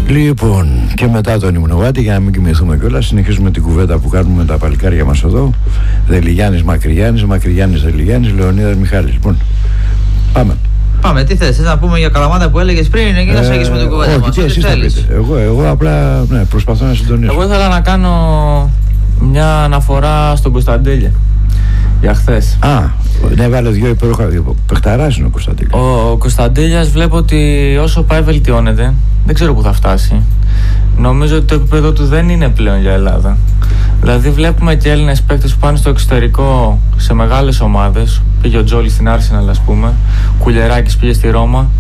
Λοιπόν, και μετά τον Ιμνογάτη, για να μην κοιμηθούμε κιόλας, συνεχίζουμε την κουβέντα που κάνουμε με τα παλικάρια μας εδώ. Δελιγιάννης Μακρυγιάννης, Μακρυγιάννης Δελιγιάννης, Λεωνίδας Μιχάλης. Λοιπόν, πάμε, τι θες να πούμε για Καλαμάτα που έλεγες πριν ή να συνεχίσουμε την κουβέντα μας? Όχι, εσείς θα πείτε. Εγώ απλά προσπαθώ να συντονίσω. Εγώ ήθελα να κάνω μια αναφορά στον Κωνσταντέλια για χθες. Ναι, βάλε δύο υπέροχα. Παιχταράς είναι ο Κωνσταντέλιας. Ο Κωνσταντέλιας βλέπω ότι όσο πάει βελτιώνεται, δεν ξέρω πού θα φτάσει. Νομίζω ότι το επίπεδο του δεν είναι πλέον για Ελλάδα. Δηλαδή βλέπουμε και Έλληνες παίκτες που πάνε στο εξωτερικό σε μεγάλες ομάδες. Πήγε ο Τζόλι στην Arsenal, ας πούμε. Κουλιεράκης πήγε στη Ρώμα.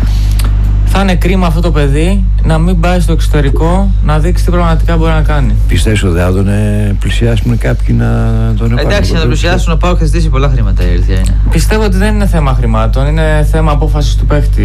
Θα είναι κρίμα αυτό το παιδί να μην πάει στο εξωτερικό να δείξει τι πραγματικά μπορεί να κάνει. Πιστεύεις ότι θα τον πλησιάσουν κάποιοι να τον επάρουν? Εντάξει, να τον πλησιάσουν, ο Πάοκ θα ζητήσει πολλά χρήματα, η αλήθεια είναι. Πιστεύω ότι δεν είναι θέμα χρημάτων, είναι θέμα απόφασης του παίχτη.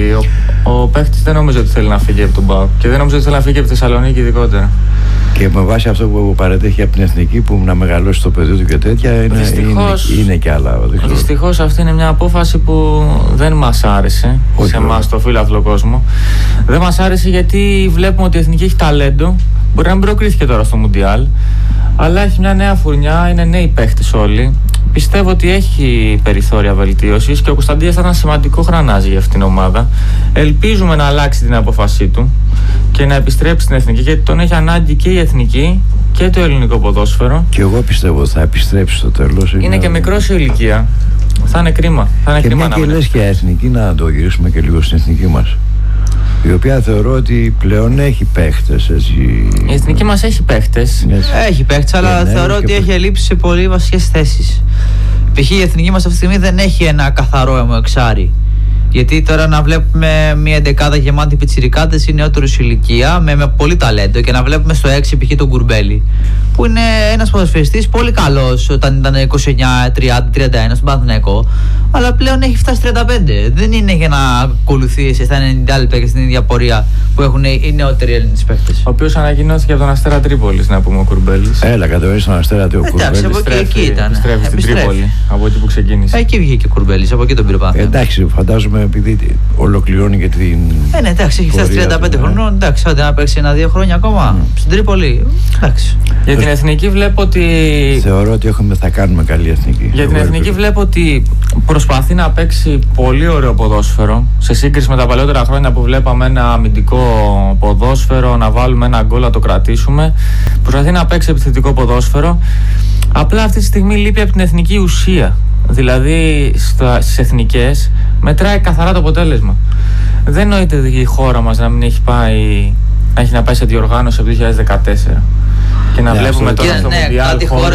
Ο παίχτης δεν νομίζω ότι θέλει να φύγει από τον Πάοκ και δεν νομίζω ότι θέλει να φύγει από τη Θεσσαλονίκη ειδικότερα. Και με βάση αυτό που παρετέχει από την εθνική, που να μεγαλώσει το παιδί του και τέτοια, είναι και άλλα. Δυστυχώς αυτή είναι μια απόφαση που δεν μας άρεσε σε εμάς, το φίλαθλο κόσμο. Δεν μας άρεσε γιατί βλέπουμε ότι η εθνική έχει ταλέντο. Μπορεί να μην προκρίθηκε τώρα στο Μουντιάλ, αλλά έχει μια νέα φουρνιά, είναι νέοι παίχτες όλοι. Πιστεύω ότι έχει περιθώρια βελτίωσης και ο Κωνσταντίνας θα ήταν σημαντικό γρανάζι για αυτήν την ομάδα. Ελπίζουμε να αλλάξει την απόφασή του και να επιστρέψει στην εθνική, γιατί τον έχει ανάγκη και η εθνική και το ελληνικό ποδόσφαιρο. Και εγώ πιστεύω ότι θα επιστρέψει στο τέλος. Είναι και μικρός σε ηλικία. Θα είναι κρίμα. Και μια και λες και εθνική, να το γυρίσουμε και λίγο στην εθνική μας, η οποία θεωρώ ότι πλέον έχει παίχτες. Η εθνική μας έχει παίχτες. Έχει παίχτες, αλλά θεωρώ ότι έχει ελλείψει σε πολύ βασικές θέσεις. Π.χ. η εθνική μας αυτή τη στιγμή δεν έχει ένα καθαρό εξάρι. Γιατί τώρα να βλέπουμε μια εντεκάδα γεμάτη πιτσιρικάτες ή νεότερους ηλικία με πολύ ταλέντο, και να βλέπουμε στο 6 π.χ. τον Κουρμπέλη, που είναι ένας ποδοσφαιριστής πολύ καλός όταν ήταν 29, 30, 31 στον Παναθηναϊκό, αλλά πλέον έχει φτάσει 35. Δεν είναι για να ακολουθήσει στα 90 λεπτά και στην ίδια πορεία που έχουν οι νεότεροι Έλληνες παίκτες. Ο οποίος ανακοινώθηκε από τον Αστέρα Τρίπολης, να πούμε, ο Κουρμπέλης. Έλα, κατεβαίνει στον Αστέρα ο Κουρμπέλης. Εντάξει, από εκεί ήταν. Επιστρέφει στην Τρίπολη, από εκεί που ξεκίνησε. Εκεί βγήκε ο Κουρμπέλης, από εκεί τον πήρε Παναθηναϊκό. Εντάξει, φαντάζομαι επειδή ολοκληρώνει και την. Ναι, εντάξει, έχει φτάσει 35 χρονών. Εντάξει, άντε να παίξει 1-2 χρόνια ακόμα στην Τρίπολη. Εντάξει. Για την εθνική βλέπω ότι. Θεωρώ ότι θα κάνουμε καλή εθνική. Για την εθνική βλέπω ότι προσπαθεί να παίξει πολύ ωραίο ποδόσφαιρο σε σύγκριση με τα παλαιότερα χρόνια που βλέπαμε ένα αμυντικό ποδόσφαιρο, να βάλουμε ένα γκολ, να το κρατήσουμε. Προσπαθεί να παίξει επιθετικό ποδόσφαιρο. Απλά αυτή τη στιγμή λείπει από την εθνική ουσία. Δηλαδή στις εθνικές μετράει καθαρά το αποτέλεσμα. Δεν νοείται η χώρα μας να μην έχει πάει, να πάει σε διοργάνωση από το 2014 και να βλέπουμε τώρα στο Μουντιάλ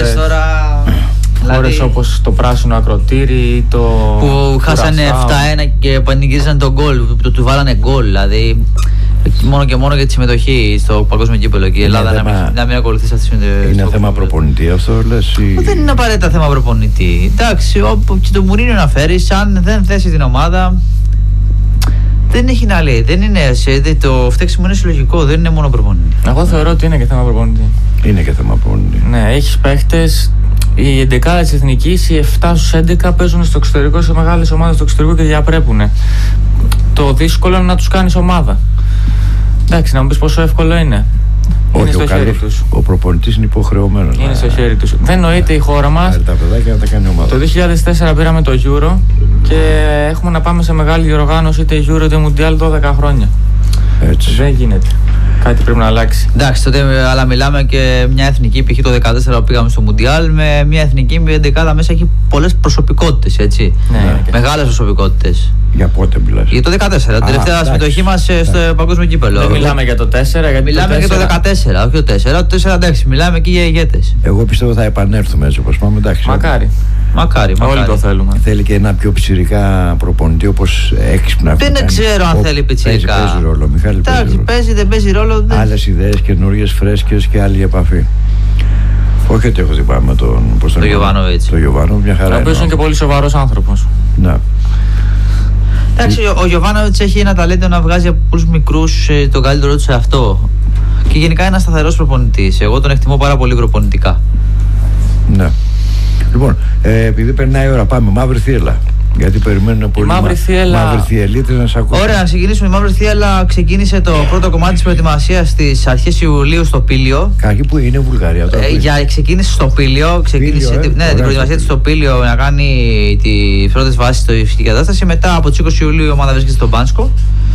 χώρες όπως το Πράσινο Ακροτήρι ή το που χάσανε 7-1 και πανηγύρισαν τον γκολ, του βάλανε γκολ, δηλαδή μόνο και μόνο για τη συμμετοχή στο παγκόσμιο κύπελλο και η Ελλάδα να μην ακολουθήσει αυτή τη συμμετοχή. Είναι θέμα προπονητή αυτό, λες? Δεν είναι απαραίτητα θέμα προπονητή. Εντάξει, και το Μουρίνιο να φέρεις, αν δεν θέσει την ομάδα, δεν έχει να λέει. Δεν είναι, το φταίξιμο είναι συλλογικό, δεν είναι μόνο προπονητή. Εγώ θεωρώ ότι είναι και θέμα προπονητή. Είναι και θέμα προπονητή. Ναι, έχεις παίχτες. Οι 11 της εθνικής, οι 7 στους 11 παίζουν στο εξωτερικό, σε μεγάλες ομάδες στο εξωτερικό και διαπρέπουν. Το δύσκολο είναι να τους κάνεις ομάδα. Εντάξει, να μου πεις πόσο εύκολο είναι. Όχι, είναι στο χέρι τους. Ο προπονητής είναι υποχρεωμένος. Είναι στο χέρι τους. Δεν νοείται η χώρα μας. Τα παιδάκια να τα κάνει ομάδα. Το 2004 πήραμε το Euro και έχουμε να πάμε σε μεγάλη διοργάνωση, είτε Euro είτε Mundial 12 χρόνια. Έτσι. Δεν γίνεται. Κάτι πρέπει να αλλάξει. Εντάξει, τότε, αλλά μιλάμε και μια εθνική, π.χ. το 2014 που πήγαμε στο Μουντιάλ, με μια εθνική με 11 μέσα έχει πολλές προσωπικότητες, έτσι. Ναι. Μεγάλες προσωπικότητες. Για πότε μιλάς? Για το 2014, την τελευταία συμμετοχή μας στο παγκόσμιο κύπελλο. Δεν μιλάμε για το 4, γιατί μιλάμε για το 2014, όχι το 4. Το 4 εντάξει, μιλάμε και για ηγέτες. Εγώ πιστεύω θα επανέλθουμε έτσι όπως πάμε. Εντάξει. Μακάρι. Όλοι το θέλουμε. Θέλει και ένα πιο πιτσιρικά προπονητή, όπως έξυπνα. Δεν ξέρω αν θέλει πιτσιρικά. Παίζει ρόλο, Μιχάλη. Εντάξει, δεν παίζει ρόλο. Άλλες ιδέες, καινούριες, φρέσκες και άλλη επαφή. Όχι ότι έχω δει πάμε τον Γιοβάνοβιτς. Το Γιοβάνοβιτς, μια χαρά. Ο οποίος είναι και πολύ σοβαρός άνθρωπος. Ναι. Εντάξει, ο Γιοβάνοβιτς έχει ένα ταλέντο να βγάζει από πολλούς μικρούς τον καλύτερό του σε αυτό. Και γενικά είναι ένας σταθερός προπονητής. Εγώ τον εκτιμώ πάρα πολύ προπονητικά. Ναι. Λοιπόν, επειδή περνάει η ώρα, πάμε. Μαύρη θύελλα. Γιατί περιμένουν πολύ μαύρη θυελίτες να σε ακούσουν. Ωραία, να ξεκινήσουμε. Η Μαύρη Θύελλα ξεκίνησε το πρώτο κομμάτι της προετοιμασίας στις αρχές Ιουλίου στο Πήλιο. Κάκι που είναι Βουλγαρία τώρα. Ξεκίνησε στο Πήλιο. Ξεκίνησε την προετοιμασία της στο Πήλιο να κάνει τις πρώτες βάσεις στη φυσική κατάσταση. Μετά από τις 20 Ιουλίου η ομάδα βρίσκεται στο Μπάνσκο.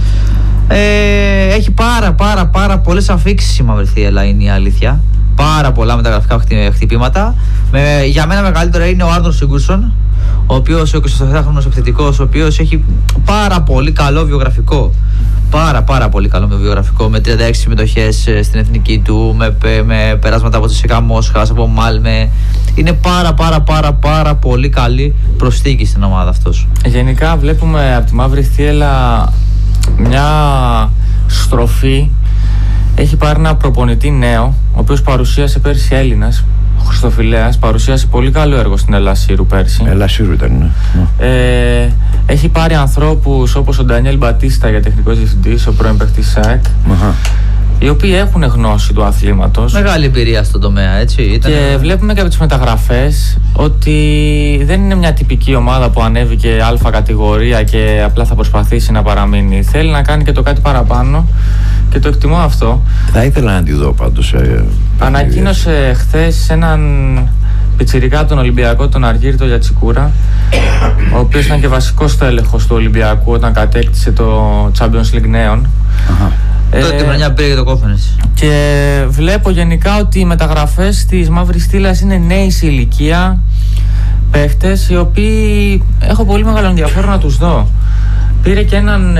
Έχει πάρα πολλές αφίξεις η Μαύρη Θύελλα, είναι η αλήθεια. Πάρα πολλά μεταγραφικά χτυπήματα. Για μένα μεγαλύτερο είναι ο Άρνορ Σίγκουρσον, ο οποίος ο 24χρονος επιθετικός, ο οποίος έχει πάρα πολύ καλό βιογραφικό. Πάρα πολύ καλό βιογραφικό, με 36 συμμετοχές στην εθνική του, με περάσματα από τη ΣΚΑ Μόσχας, από Μάλμε. Είναι πάρα πολύ καλή προσθήκη στην ομάδα αυτός. Γενικά βλέπουμε από τη Μαύρη Θύελλα μια στροφή. Έχει πάρει ένα προπονητή νέο, ο οποίος παρουσίασε πέρσι, Έλληνας, ο Χριστοφυλέας, παρουσίασε πολύ καλό έργο στην Ελασσύρου πέρσι. Ελασσύρου ήταν, ναι. Έχει πάρει ανθρώπους όπως ο Ντανιέλ Μπατίστα, για τεχνικός διευθυντής, ο πρώην παίκτης ΣΑΕΚ, οι οποίοι έχουν γνώση του αθλήματος. Μεγάλη εμπειρία στον τομέα, έτσι. Και βλέπουμε και από τις μεταγραφές ότι δεν είναι μια τυπική ομάδα που ανέβηκε α κατηγορία και απλά θα προσπαθήσει να παραμείνει. Θέλει να κάνει και το κάτι παραπάνω και το εκτιμώ αυτό. Θα ήθελα να τη δω πάντως. Ανακοίνωσε χθες έναν πιτσιρικά από τον Ολυμπιακό, τον Αργύριτο Γιατσικούρα, ο οποίος ήταν και βασικός τέλεχος του Ολυμπιακού όταν κατέκτησε το Champions League νέων. Τότε τη χρονιά πήρε και το Κόφενες. Και βλέπω γενικά ότι οι μεταγραφές της Μαύρης Θύελλας είναι νέοι σε ηλικία παίχτες, οι οποίοι έχω πολύ μεγάλο ενδιαφέρον να τους δω. Πήρε και έναν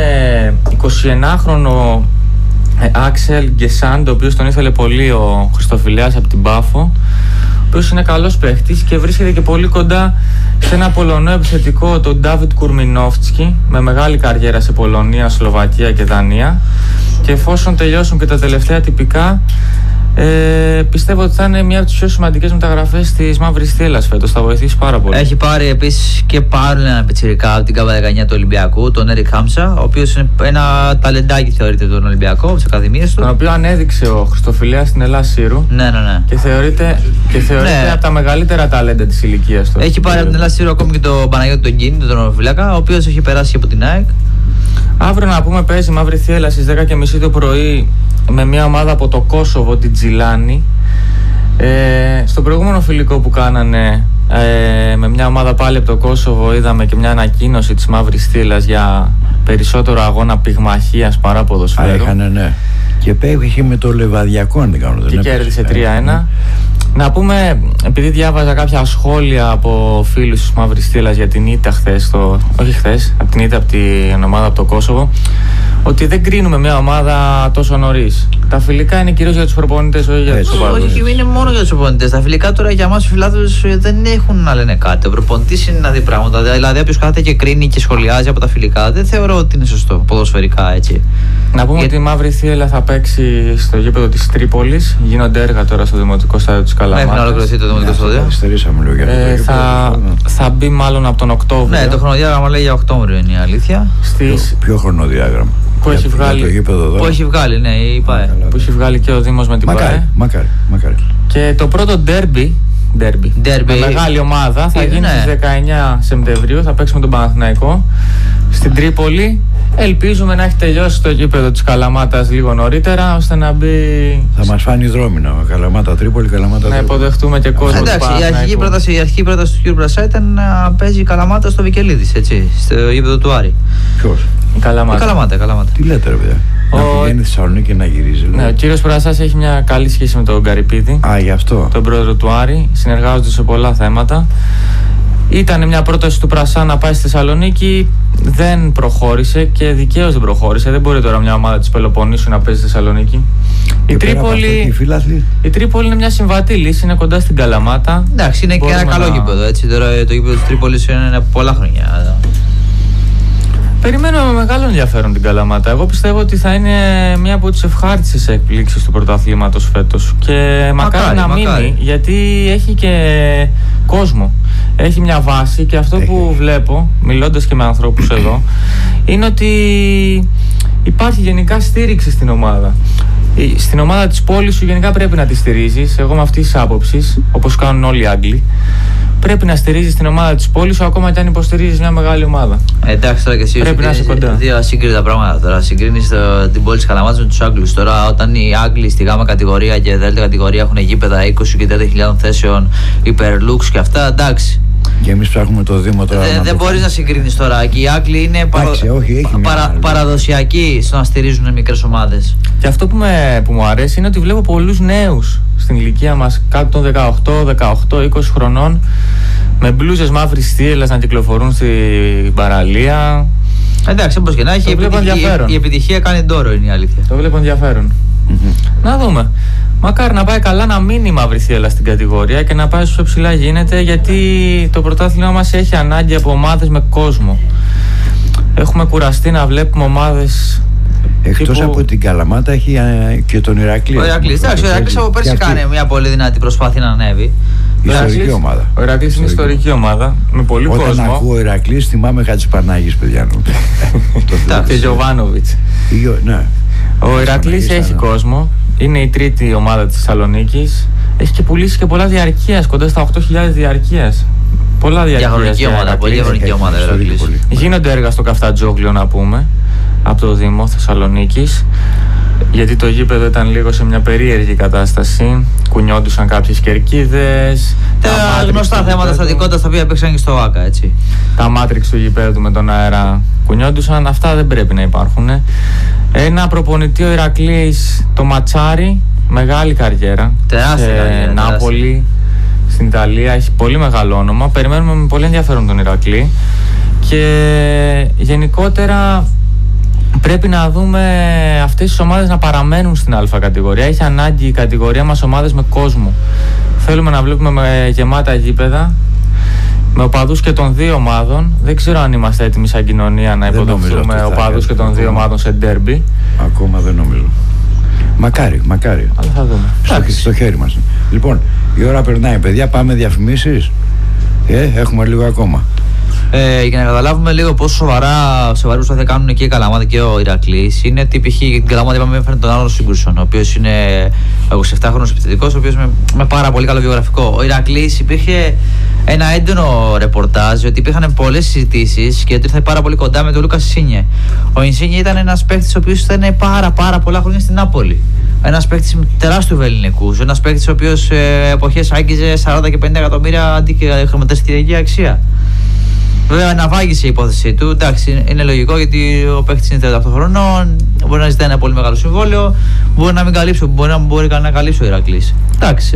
21χρονο Άξελ Γκεσάντ, ο οποίος τον ήθελε πολύ ο Χριστοφυλέας από την Πάφο, ο οποίος είναι καλός παίχτης και βρίσκεται και πολύ κοντά σε ένα Πολωνό επιθετικό, τον Ντάβιτ Κουρμινόφτσκι, με μεγάλη καριέρα σε Πολωνία, Σλοβακία και Δανία. Και εφόσον τελειώσουν και τα τελευταία τυπικά, πιστεύω ότι θα είναι μια από τις πιο σημαντικές μεταγραφές της Μαύρης Θύελλας φέτος. Θα βοηθήσει πάρα πολύ. Έχει πάρει επίσης και πάλι ένα πιτσιρικά από την ΚΑΠΑ 19 του Ολυμπιακού, τον Έρικ Χάμσα, ο οποίος είναι ένα ταλεντάκι, θεωρείται, τον Ολυμπιακό, από τις ακαδημίες του. Τον οποίο ανέδειξε ο Χριστοφυλέας στην Ελασσύρου. Ναι. Και θεωρείται από τα μεγαλύτερα ταλέντα της ηλικίας του. Έχει πάρει από την Ελασσύρου ακόμη και τον Παναγιώτη τον Κίνη, τον τερματοφύλακα, ο οποίος έχει περάσει από την ΑΕΚ. Αύριο να πούμε παίζει η Μαύρη Θύελλα στις 10:30 το πρωί με μια ομάδα από το Κόσοβο, την Τζιλάνη. Στο προηγούμενο φιλικό που κάνανε με μια ομάδα πάλι από το Κόσοβο, είδαμε και μια ανακοίνωση της Μαύρης Θύελλας για περισσότερο αγώνα πυγμαχίας παρά ποδοσφαίρου. Ναι. Και παίχε με το Λεβαδιακό, αν δεν κάνω. Και κέρδισε 3-1. Να πούμε, επειδή διάβαζα κάποια σχόλια από φίλους της Μαύρης Θύελλας για την ήττα χθες, από την ήττα από την ομάδα από το Κόσοβο, ότι δεν κρίνουμε μια ομάδα τόσο νωρίς. Τα φιλικά είναι κυρίως για τους προπονητές, όχι για τους οπαδούς. Όχι, είναι μόνο για τους προπονητές. Τα φιλικά τώρα για εμάς τους φιλάθλους δεν έχουν να λένε κάτι. Ο προπονητής είναι να δει πράγματα. Δηλαδή, όποιος κάθεται και κρίνει και σχολιάζει από τα φιλικά, δεν θεωρώ ότι είναι σωστό ποδοσφαιρικά, έτσι. Να πούμε ότι η Μαύρη Θύελλα θα παίξει στο γήπεδο της Τρίπολης. Γίνονται έργα τώρα στο Δημοτικό Στάδιο της Καλαμάτας. Μέχρι να ολοκληρωθεί το Δημοτικό Στάδιο. Θα μπει μάλλον από τον Οκτώβριο. Ναι, το χρονοδιάγραμμα λέει για Οκτώβριο είναι η αλήθεια. Ποιο χρονοδιάγραμμα? Που έχει βγάλει. Που έχει βγάλει, ναι, η ΠΑΕ. Που έχει βγάλει και ο Δήμος με την ΠΑΕ. Μακάρι. Και το πρώτο ντέρμπι με μεγάλη ομάδα θα γίνει στις 19 Σεπτεμβρίου. Θα παίξουμε τον Παναθηναϊκό στην Τρίπολη. Ελπίζουμε να έχει τελειώσει το γήπεδο της Καλαμάτας λίγο νωρίτερα, ώστε να μπει. Θα μας φάνει δρόμινα. Καλαμάτα Τρίπολη, Καλαμάτα Τρίπολη. Να υποδεχτούμε και κόσμο. Εντάξει, η αρχική πρόταση του κ. Μπρασά ήταν να παίζει η Καλαμάτα στο Βικελίδης, έτσι, στο γήπεδο του Άρη. Ποιος? Η Καλαμάτα. Τι λέτε, ρε παιδιά? Να πηγαίνει στη Θεσσαλονίκη και να γυρίζει. Ναι, ο κύριος Πρασάς έχει μια καλή σχέση με τον Καρυπίδη. Γι' αυτό. Τον πρόεδρο του Άρη. Συνεργάζονται σε πολλά θέματα. Ήταν μια πρόταση του Πρασά να πάει στη Θεσσαλονίκη. Δεν προχώρησε και δικαίως δεν προχώρησε. Δεν μπορεί τώρα μια ομάδα της Πελοποννήσου να παίζει στη Θεσσαλονίκη. Η Τρίπολη είναι μια συμβατή λύση, είναι κοντά στην Καλαμάτα. Εντάξει, είναι και ένα καλό γήπεδο. Τώρα το γήπεδο της Τρίπολης είναι πολλά χρόνια. Περιμένω με μεγάλο ενδιαφέρον την Καλαμάτα. Εγώ πιστεύω ότι θα είναι μία από τις ευχάριστες εκπλήξεις του πρωταθλήματος φέτος. Και μακάρι να μείνει, γιατί έχει και κόσμο. Έχει μια βάση και αυτό που βλέπω, μιλώντας και με ανθρώπους εδώ, είναι ότι υπάρχει γενικά στήριξη στην ομάδα. Στην ομάδα της πόλης σου γενικά πρέπει να τη στηρίζεις. Εγώ με αυτής της άποψης, όπως κάνουν όλοι οι Άγγλοι, πρέπει να στηρίζει την ομάδα της πόλης σου, ακόμα και αν υποστηρίζει μια μεγάλη ομάδα. Εντάξει, τώρα και εσύ πρέπει να είσαι κοντά. Δύο ασύγκριτα πράγματα. Τώρα συγκρίνεις την πόλη της Καλαμάτας με τους Άγγλους. Τώρα, όταν οι Άγγλοι στη γάμα κατηγορία και δέλτα κατηγορία έχουν γήπεδα 20 και 30.000 θέσεων, υπερλούξ και αυτά, εντάξει. Και εμείς ψάχνουμε το Δήμο τώρα. Δεν μπορείς να συγκρίνεις τώρα. Και οι Άγγλοι είναι παραδοσιακοί στο να στηρίζουν μικρές ομάδες. Και αυτό που μου αρέσει είναι ότι βλέπω πολλούς νέους στην ηλικία μας, κάτω των 18-20 χρονών, με μπλούζες μαύρης θύελλας να κυκλοφορούν στην παραλία. Εντάξει, όπως και να έχει, η επιτυχία κάνει ντόρο, είναι η αλήθεια. Το βλέπω ενδιαφέρον. Να δούμε. Μακάρι να πάει καλά, να μείνει η μαύρη θύελλα στην κατηγορία και να πάει όσο πιο ψηλά γίνεται, γιατί το πρωτάθλημα μας έχει ανάγκη από ομάδες με κόσμο. Έχουμε κουραστεί να βλέπουμε ομάδες. Εκτός από την Καλαμάτα έχει και τον Ηρακλή. Ο Ηρακλής από πέρσι κάνει μια πολύ δυνατή προσπάθεια να ανέβει. Ιστορική ομάδα. Ο Ηρακλής είναι ιστορική ομάδα με πολύ κόσμο. Όταν ακούω Ηρακλής θυμάμαι Χατζηπανάγης, παιδιά. Και Γιοβάνοβιτς. Ναι. Ο Ηρακλής έχει κόσμο. Είναι η τρίτη ομάδα της Θεσσαλονίκης. Έχει και πουλήσει και πολλά διαρκείας, κοντά στα 8.000 διαρκείας. Πολλά διαρκείας. Πολύ διαχρονική ομάδα. Γίνονται έργα στο Καφτατζόγλιο, να πούμε, από το Δήμο Θεσσαλονίκης. Γιατί το γήπεδο ήταν λίγο σε μια περίεργη κατάσταση. Κουνιόντουσαν κάποιες κερκίδες. Τα γνωστά θέματα στατικότητας τα οποία παίξαν και στο ΆΚΑ, έτσι. Τα μάτριξ του γηπέδου με τον αέρα κουνιόντουσαν. Αυτά δεν πρέπει να υπάρχουν. Ένα προπονητή ο Ηρακλής, το Ματσάρι, μεγάλη καριέρα. Τεράστια. Νάπολη, στην Ιταλία, έχει πολύ μεγάλο όνομα. Περιμένουμε με πολύ ενδιαφέρον τον Ηρακλή. Και γενικότερα πρέπει να δούμε αυτές τις ομάδες να παραμένουν στην Α κατηγορία. Έχει ανάγκη η κατηγορία μας ομάδες με κόσμο. Θέλουμε να βλέπουμε με γεμάτα γήπεδα, με οπαδούς και των δύο ομάδων. Δεν ξέρω αν είμαστε έτοιμοι σαν κοινωνία να υποδεχθούμε οπαδούς και των δύο ομάδων σε ντέρμπι. Ακόμα δεν νομίζω. Μακάρι. Αλλά θα δούμε. Στο χέρι μας. Λοιπόν, η ώρα περνάει, παιδιά. Πάμε διαφημίσεις. Έχουμε λίγο ακόμα. Για να καταλάβουμε λίγο πόσο σοβαρή προσπάθεια κάνουν και η Καλαμάτα και ο Ηρακλής, είναι ότι π.χ. την Καλαμάτα είπαμε έφερε τον Άρον Σίγκουρσον, ο οποίος είναι 27χρονος επιθετικός, ο οποίος με πάρα πολύ καλό βιογραφικό. Ο Ηρακλής υπήρχε ένα έντονο ρεπορτάζ ότι υπήρχαν πολλές συζητήσεις και ότι ήρθε πάρα πολύ κοντά με τον Λούκα Ινσίνιε. Ο Ινσίνιε ήταν ένας παίκτης ο οποίος ήταν πάρα πολλά χρόνια στην Νάπολη. Ένας παίκτης τεράστιου βελληνικούς, ένας παίκτης ο οποίος εποχές άγγιζε 40 και 50 εκατομμύρια αντί και χρηματιστηριακή αξία. Βέβαια, αναβάγησε η υπόθεσή του. Εντάξει, είναι λογικό γιατί ο παίκτης είναι 38 χρονών. Μπορεί να ζητάει ένα πολύ μεγάλο συμβόλαιο. Μπορεί να μην καλύψει, μπορεί να καλύψει ο Ηρακλής. Εντάξει.